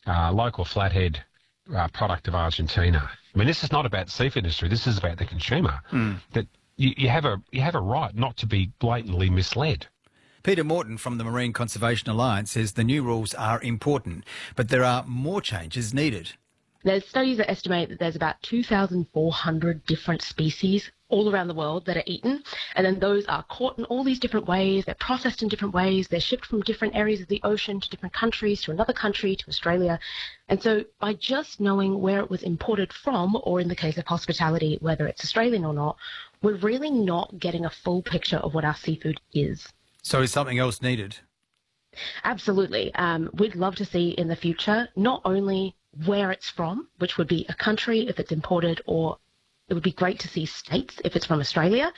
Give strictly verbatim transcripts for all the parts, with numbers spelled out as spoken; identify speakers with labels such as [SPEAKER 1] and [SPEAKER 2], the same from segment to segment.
[SPEAKER 1] uh, local flathead uh, product of Argentina. I mean, this is not about the seafood industry. This is about the consumer. Mm. That you, you have a you have a right not to be blatantly misled.
[SPEAKER 2] Peter Morton from the Marine Conservation Alliance says the new rules are important, but there are more changes needed.
[SPEAKER 3] There's studies that estimate that there's about two thousand four hundred different species all around the world that are eaten, and then those are caught in all these different ways, they're processed in different ways, they're shipped from different areas of the ocean to different countries, to another country, to Australia. And so by just knowing where it was imported from, or in the case of hospitality, whether it's Australian or not, we're really not getting a full picture of what our seafood is.
[SPEAKER 2] So is something else needed?
[SPEAKER 3] Absolutely. Um, we'd love to see in the future not only where it's from, which would be a country if it's imported, or it would be great to see states if it's from Australia,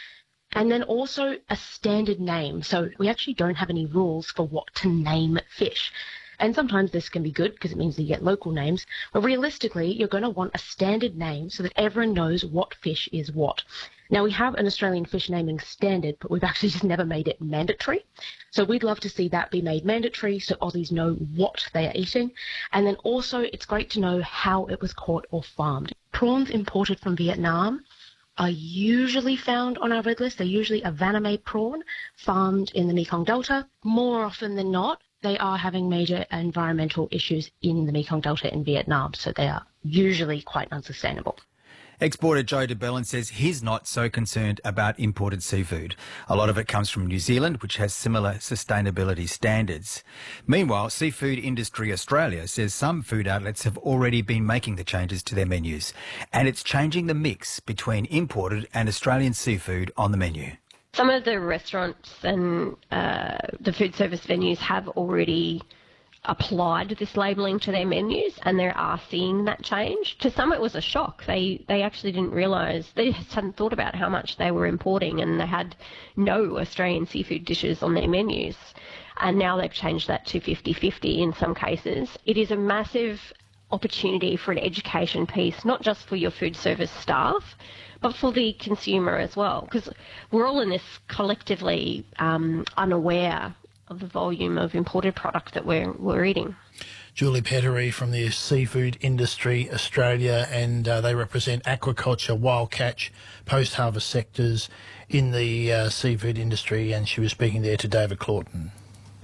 [SPEAKER 3] and then also a standard name. So we actually don't have any rules for what to name fish. And sometimes this can be good because it means that you get local names, but realistically, you're going to want a standard name so that everyone knows what fish is what. Now, we have an Australian fish naming standard, but we've actually just never made it mandatory. So we'd love to see that be made mandatory so Aussies know what they are eating. And then also, it's great to know how it was caught or farmed. Prawns imported from Vietnam are usually found on our red list. They're usually a Vanamade prawn farmed in the Mekong Delta. More often than not, they are having major environmental issues in the Mekong Delta in Vietnam, so they are usually quite unsustainable.
[SPEAKER 2] Exporter Joe DeBellin says he's not so concerned about imported seafood. A lot of it comes from New Zealand, which has similar sustainability standards. Meanwhile, Seafood Industry Australia says some food outlets have already been making the changes to their menus, and it's changing the mix between imported and Australian seafood on the menu.
[SPEAKER 4] Some of the restaurants and uh, the food service venues have already applied this labelling to their menus, and they are seeing that change. To some, it was a shock. They they actually didn't realise, they hadn't thought about how much they were importing, and they had no Australian seafood dishes on their menus. And now they've changed that to fifty-fifty in some cases. It is a massive opportunity for an education piece, not just for your food service staff, but for the consumer as well, because we're all in this collectively um, unaware of the volume of imported product that we're, we're eating.
[SPEAKER 5] Julie Pettery from the Seafood Industry Australia, and uh, they represent aquaculture, wild catch, post-harvest sectors in the uh, seafood industry, and she was speaking there to David Claughton.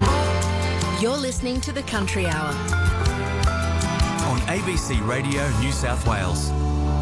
[SPEAKER 6] You're listening to The Country Hour
[SPEAKER 7] on A B C Radio New South Wales.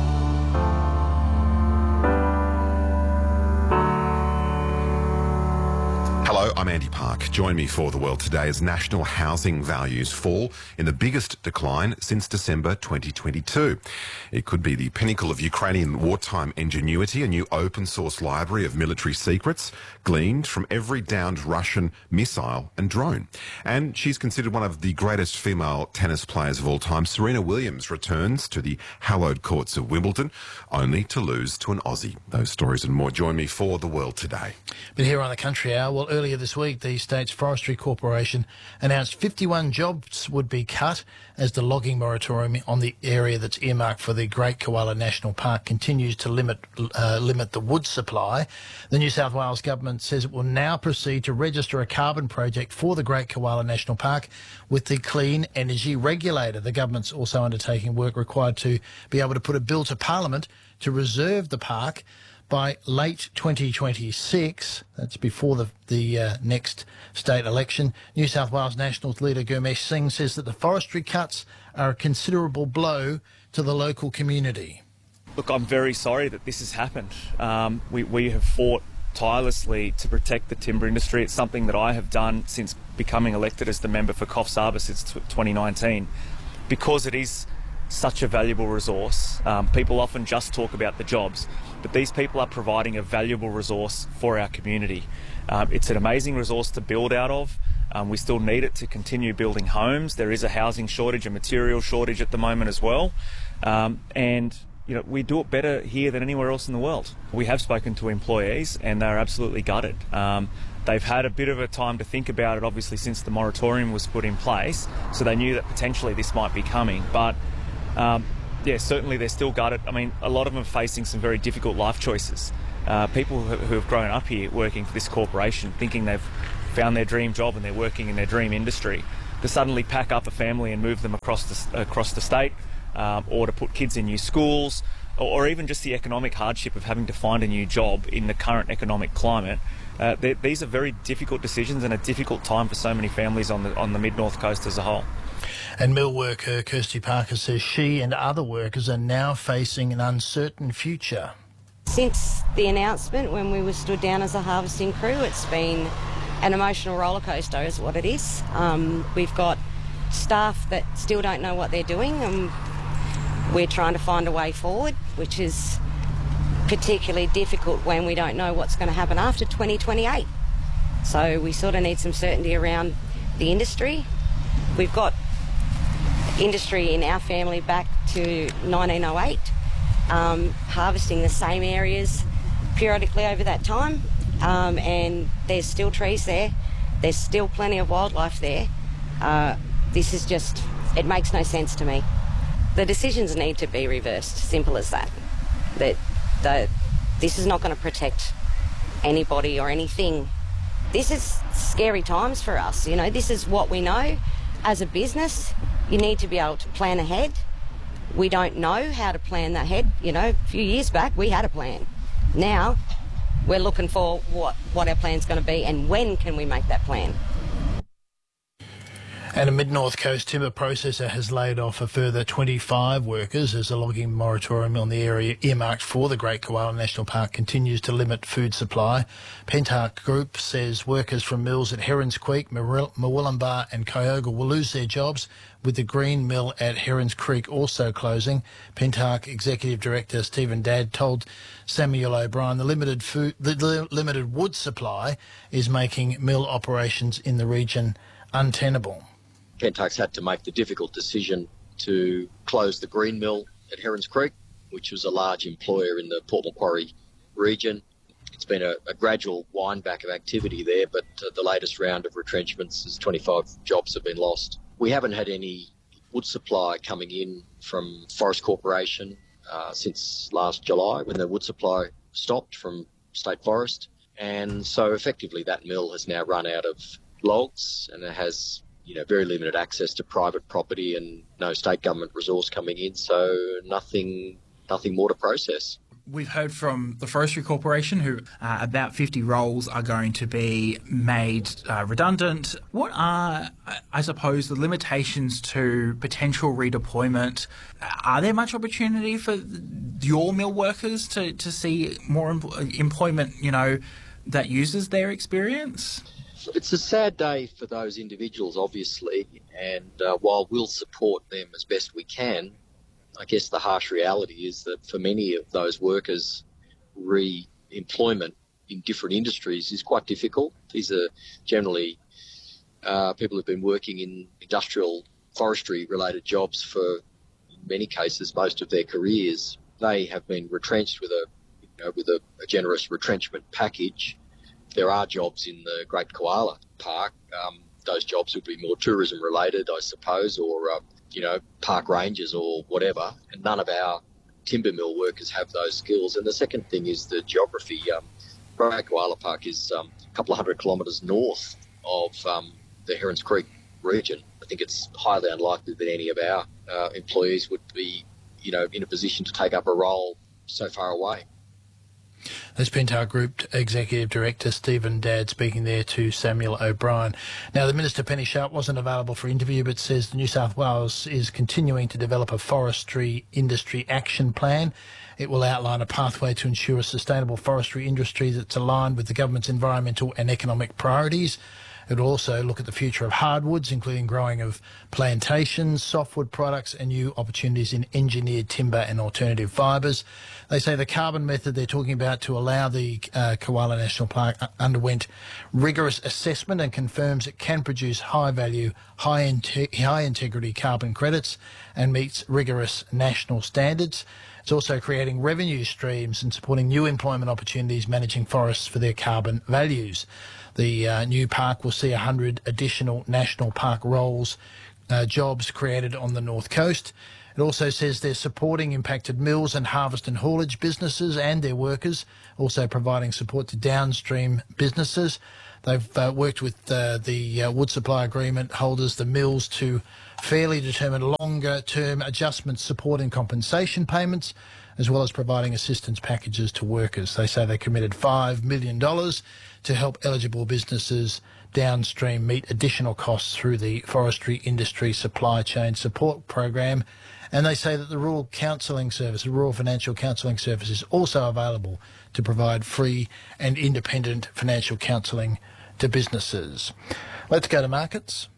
[SPEAKER 8] Hello, I'm Andy Park. Join me for The World Today as national housing values fall in the biggest decline since December twenty twenty-two. It could be the pinnacle of Ukrainian wartime ingenuity, a new open-source library of military secrets gleaned from every downed Russian missile and drone. And she's considered one of the greatest female tennis players of all time. Serena Williams returns to the hallowed courts of Wimbledon, only to lose to an Aussie. Those stories and more. Join me for The World Today.
[SPEAKER 5] But here on The Country Hour, well, earlier this week, the state's Forestry Corporation announced fifty-one jobs would be cut as the logging moratorium on the area that's earmarked for the Great Koala National Park continues to limit uh, limit the wood supply. The New South Wales government says it will now proceed to register a carbon project for the Great Koala National Park with the Clean Energy Regulator. The government's also undertaking work required to be able to put a bill to Parliament to reserve the park by late twenty twenty-six. That's before the, the uh, next state election. New South Wales Nationals leader Gurmesh Singh says that the forestry cuts are a considerable blow to the local community.
[SPEAKER 9] Look, I'm very sorry that this has happened. Um, we, we have fought tirelessly to protect the timber industry. It's something that I have done since becoming elected as the member for Coffs Harbour since twenty nineteen, because it is such a valuable resource. Um, people often just talk about the jobs, but these people are providing a valuable resource for our community. Um, it's an amazing resource to build out of. Um, we still need it to continue building homes. There is a housing shortage, a material shortage at the moment as well. Um, and you know, we do it better here than anywhere else in the world. We have spoken to employees and they're absolutely gutted. Um, they've had a bit of a time to think about it, obviously, since the moratorium was put in place, so they knew that potentially this might be coming. But Um, yeah, certainly they're still gutted. I mean, a lot of them are facing some very difficult life choices. Uh, people who, who have grown up here working for this corporation, thinking they've found their dream job and they're working in their dream industry. to suddenly pack up a family and move them across the, across the state, um, or to put kids in new schools, or, or even just the economic hardship of having to find a new job in the current economic climate. Uh, these are very difficult decisions and a difficult time for so many families on the on the mid-north coast as a whole.
[SPEAKER 5] And mill worker Kirsty Parker says she and other workers are now facing an uncertain future.
[SPEAKER 10] Since the announcement, when we were stood down as a harvesting crew, it's been an emotional roller coaster is what it is. Um, we've got staff that still don't know what they're doing, and we're trying to find a way forward, which is particularly difficult when we don't know what's going to happen after twenty twenty-eight. So we sort of need some certainty around the industry. We've got industry in our family back to nineteen oh eight, um, harvesting the same areas periodically over that time, um, and there's still trees there. There's still plenty of wildlife there. Uh, this is just, it makes no sense to me. The decisions need to be reversed, simple as that. That the, this is not going to protect anybody or anything. This is scary times for us. You know, this is what we know. As a business, you need to be able to plan ahead. We don't know how to plan ahead. You know, a few years back, we had a plan. Now, we're looking for what, what our plan's going to be and when can we make that plan.
[SPEAKER 5] And a Mid-North Coast timber processor has laid off a further twenty-five workers as the logging moratorium on the area earmarked for the Great Koala National Park continues to limit food supply. Pentark Group says workers from mills at Herons Creek, Murwillumbah and Kyoga will lose their jobs, with the Green Mill at Herons Creek also closing. Pentark Executive Director Stephen Dadd told Samuel O'Brien the limited food, the limited wood supply is making mill operations in the region untenable.
[SPEAKER 11] Pentark's had to make the difficult decision to close the Green Mill at Herons Creek, which was a large employer in the Port Macquarie region. It's been a, a gradual wind back of activity there, but uh, the latest round of retrenchments is twenty-five jobs have been lost. We haven't had any wood supply coming in from Forest Corporation uh, since last July, when the wood supply stopped from State Forest. And so effectively that mill has now run out of logs, and it has you know, very limited access to private property and no state government resource coming in, so nothing nothing more to process.
[SPEAKER 12] We've heard from the Forestry Corporation who uh, about fifty roles are going to be made uh, redundant. What are, I suppose, the limitations to potential redeployment? Are there much opportunity for your mill workers to, to see more em- employment, you know, that uses their experience?
[SPEAKER 11] It's a sad day for those individuals, obviously, and uh, while we'll support them as best we can, I guess the harsh reality is that for many of those workers, re-employment in different industries is quite difficult. These are generally uh, people who've been working in industrial forestry-related jobs for, in many cases, most of their careers. They have been retrenched with a, you know, with a, a generous retrenchment package. There are jobs in the Great Koala Park. Um, those jobs would be more tourism related, I suppose, or, uh, you know, park rangers or whatever. And none of our timber mill workers have those skills. And the second thing is the geography. Um, Great Koala Park is um, a couple of hundred kilometres north of um, the Herons Creek region. I think it's highly unlikely that any of our uh, employees would be, you know, in a position to take up a role so far away.
[SPEAKER 5] That's Pentark Group Executive Director Stephen Dadd speaking there to Samuel O'Brien. Now, the Minister, Penny Sharp, wasn't available for interview, but says the New South Wales is continuing to develop a forestry industry action plan. It will outline a pathway to ensure a sustainable forestry industry that's aligned with the government's environmental and economic priorities. It will also look at the future of hardwoods, including growing of plantations, softwood products and new opportunities in engineered timber and alternative fibres. They say the carbon method they're talking about to allow the uh, Koala National Park underwent rigorous assessment and confirms it can produce high-value, high-inte- high-integrity carbon credits and meets rigorous national standards. It's also creating revenue streams and supporting new employment opportunities managing forests for their carbon values. The uh, new park will see one hundred additional national park roles, uh, jobs created on the North Coast. It also says they're supporting impacted mills and harvest and haulage businesses and their workers, also providing support to downstream businesses. They've uh, worked with uh, the uh, wood supply agreement holders, the mills, to fairly determine longer-term adjustments, support and compensation payments, as well as providing assistance packages to workers. They say they committed five million dollars to help eligible businesses downstream meet additional costs through the Forestry Industry Supply Chain Support Program. And they say that the Rural Counselling Service, the Rural Financial Counselling Service, is also available to provide free and independent financial counselling to businesses. Let's go to markets.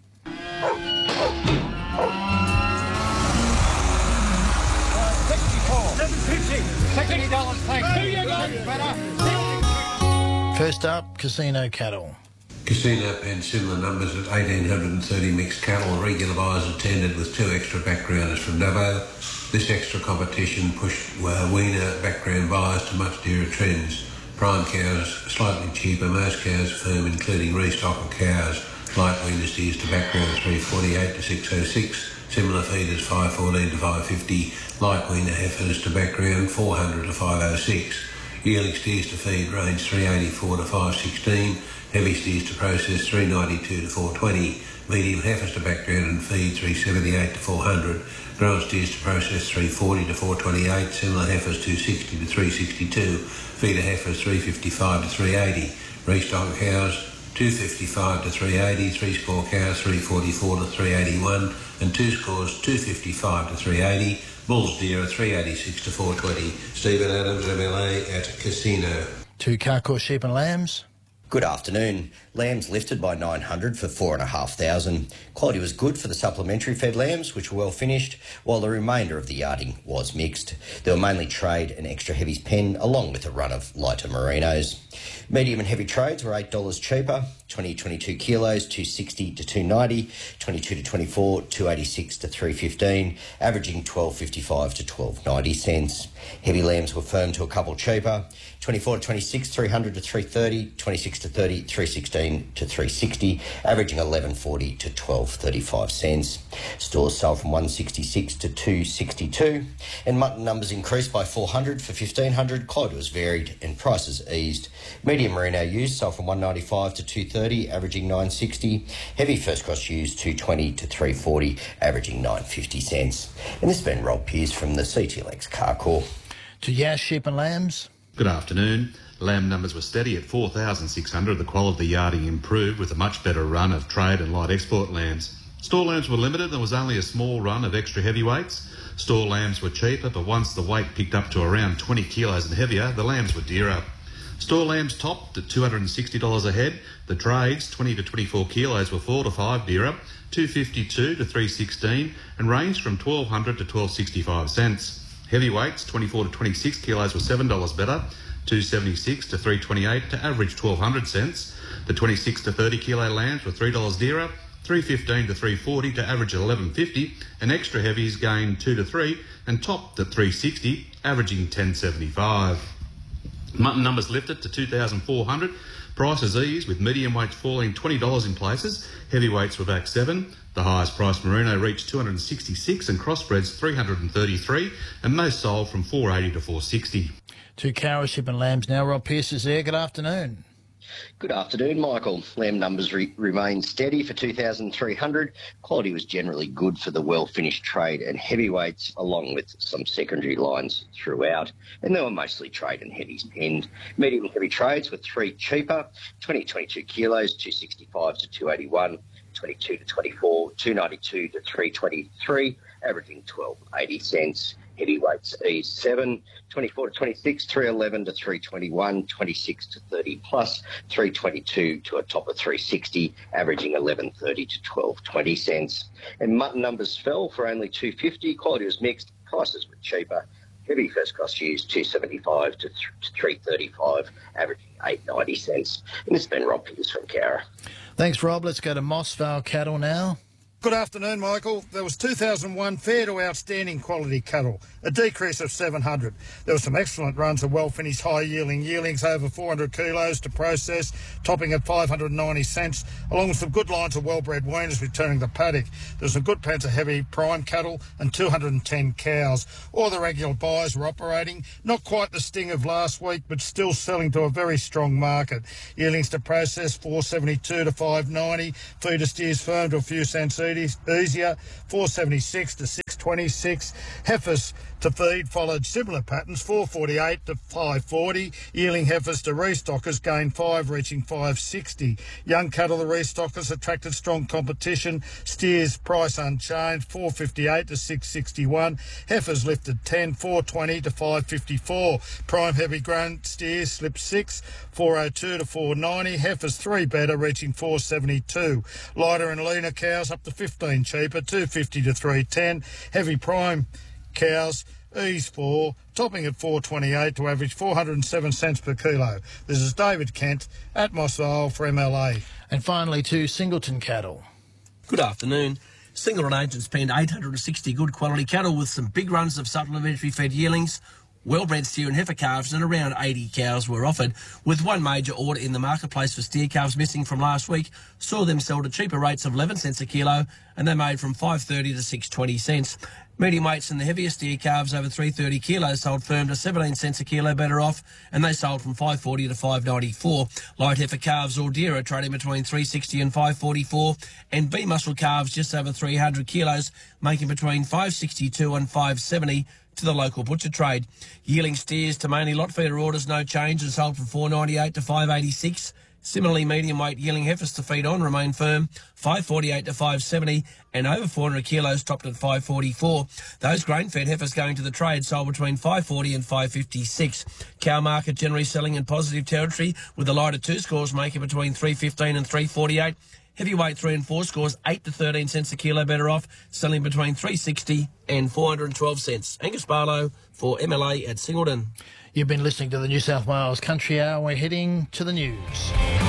[SPEAKER 5] First up, Casino Cattle.
[SPEAKER 13] Casino penned similar numbers at one thousand eight hundred thirty mixed cattle. Regular buyers attended with two extra backgrounders from Dubbo. This extra competition pushed uh, weaner background buyers to much dearer trends. Prime cows slightly cheaper, most cows firm, including restock of cows. Light weaner steers to background three forty-eight to six oh six. Similar feeders five fourteen to five fifty. Light weaner heifers to background four hundred to five oh six. Yearling steers to feed range three eighty-four to five sixteen. Heavy steers to process three ninety-two to four twenty. Medium heifers to background and feed three seventy-eight to four hundred. Grown steers to process three forty to four twenty-eight. Similar heifers two sixty to three sixty-two. Feeder heifers three fifty-five to three eighty. Restock cows two fifty-five to three eighty. Three score cows three forty-four to three eighty-one. And two scores two fifty-five to three eighty. Bulls deer three eighty-six to four twenty. Stephen Adams, M L A at Casino.
[SPEAKER 5] Two Carcourt sheep and lambs.
[SPEAKER 14] Good afternoon. Lambs lifted by nine hundred for four thousand five hundred. Quality was good for the supplementary fed lambs, which were well finished, while the remainder of the yarding was mixed. There were mainly trade and extra heavies penned, along with a run of lighter merinos. Medium and heavy trades were eight dollars cheaper. twenty to twenty-two kilos, two sixty to two ninety. twenty-two to twenty-four, two eighty-six to three fifteen, averaging twelve fifty-five to twelve ninety cents. Heavy lambs were firm to a couple cheaper. twenty-four to twenty-six, three hundred to three thirty. twenty-six to thirty, three sixteen to three sixty, averaging eleven forty to twelve thirty-five cents. Stores sold from one sixty-six to two sixty-two, and mutton numbers increased by four hundred for fifteen hundred. Quality was varied and prices eased. Medium merino ewes sold from one ninety-five to two thirty, averaging nine sixty. Heavy first cross ewes two twenty to three forty, averaging nine fifty cents. And this has been Rob Pearce from the C T L X Carcourt.
[SPEAKER 5] To Yash sheep and lambs.
[SPEAKER 15] Good afternoon. Lamb numbers were steady at four thousand six hundred. The quality of the yarding improved with a much better run of trade and light export lambs. Store lambs were limited. There was only a small run of extra heavyweights. Store lambs were cheaper, but once the weight picked up to around twenty kilos and heavier, the lambs were dearer. Store lambs topped at two hundred sixty dollars a head. The trades, twenty to twenty-four kilos, were four to five dearer, two fifty-two to three sixteen, and ranged from twelve hundred to twelve sixty-five cents. Heavyweights, twenty-four to twenty-six kilos, were seven dollars better, two seventy-six to three twenty-eight, to average twelve hundred cents. The twenty-six to thirty kilo lambs were three dollars dearer, three fifteen to three forty, to average eleven fifty, and extra heavies gained two to three and topped at three sixty, averaging ten seventy-five. Mutton numbers lifted to two thousand four hundred. Prices eased, with medium weights falling twenty dollars in places. Heavyweights were back seven. The highest price merino reached two hundred sixty-six and crossbreds three hundred thirty-three, and most sold from four eighty to four sixty.
[SPEAKER 5] Two Cowra sheep and lambs now. Rob Pearce is there. Good afternoon.
[SPEAKER 16] Good afternoon, Michael. Lamb numbers re- remain steady for two thousand three hundred. Quality was generally good for the well-finished trade and heavyweights, along with some secondary lines throughout. And they were mostly trade and heavies penned. Medium and heavy trades were three cheaper, twenty to twenty-two kilos, two sixty-five to two eighty-one, twenty-two to twenty-four, two ninety-two to three twenty-three, averaging twelve eighty cents. Heavyweights eased seven, twenty-four to twenty-six, three eleven to three twenty-one, twenty-six to thirty plus, three twenty-two to a top of three sixty, averaging eleven thirty to twelve twenty cents. And mutton numbers fell for only two fifty. Quality was mixed. Prices were cheaper. Heavy first cost ewes two seventy-five to three thirty-five, averaging eight ninety cents. And this has been Rob Pearce from Cowra.
[SPEAKER 5] Thanks, Rob. Let's go to Moss Vale Cattle now.
[SPEAKER 17] Good afternoon, Michael. There was two thousand one fair to outstanding quality cattle, a decrease of seven hundred. There were some excellent runs of well-finished high-yielding yearlings over four hundred kilos to process, topping at five hundred ninety cents, along with some good lines of well-bred weaners returning the paddock. There was some good pens of heavy prime cattle and two hundred ten cows. All the regular buyers were operating, not quite the sting of last week, but still selling to a very strong market. Yearlings to process, four seventy-two to five ninety. Feeder steers firm to a few cents easier, four seventy-six to six twenty-six. Heifers to feed followed similar patterns, four forty-eight to five forty. Yearling heifers to restockers gained five, reaching five sixty. Young cattle to restockers attracted strong competition. Steers price unchanged, four fifty-eight to six sixty-one. Heifers lifted ten, four twenty to five fifty-four. Prime heavy grown steers slipped six, four oh two to four ninety. Heifers three better, reaching four seventy-two. Lighter and leaner cows up to fifteen cheaper, two fifty to three ten. Heavy prime cows ease four, topping at four twenty-eight to average four hundred seven cents per kilo. This is David Kent at Moss Vale for M L A.
[SPEAKER 5] And finally to Singleton cattle.
[SPEAKER 18] Good afternoon. Singleton agents penned eight hundred sixty good quality cattle with some big runs of supplementary fed yearlings. Well-bred steer and heifer calves and around eighty cows were offered, with one major order in the marketplace for steer calves missing from last week saw them sell to cheaper rates of eleven cents a kilo, and they made from five thirty to six twenty cents. Medium weights and the heaviest steer calves over three thirty kilos sold firm to seventeen cents a kilo better off, and they sold from five forty to five ninety-four. Light heifer calves or dearer trading between three sixty and five forty-four, and B muscle calves just over three hundred kilos making between five sixty-two and five seventy to the local butcher trade. Yearling steers to mainly lot feeder orders no change and sold from four ninety-eight to five eighty-six. Similarly, medium weight yearling heifers to feed on remain firm, five forty-eight to five seventy, and over four hundred kilos topped at five forty-four. Those grain-fed heifers going to the trade sold between five forty and five fifty-six. Cow market generally selling in positive territory, with the lighter two scores making between three fifteen and three forty-eight. Heavyweight three and four scores eight to thirteen cents a kilo better off, selling between three sixty and four hundred twelve cents. Angus Barlow for M L A at Singleton.
[SPEAKER 5] You've been listening to the New South Wales Country Hour. We're heading to the news.